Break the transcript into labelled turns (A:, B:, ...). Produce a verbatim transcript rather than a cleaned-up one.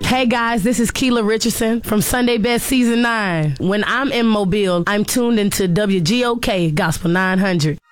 A: Hey guys, this is Keela Richardson from Sunday Best Season nine. When I'm in Mobile, I'm tuned into W G O K Gospel nine hundred.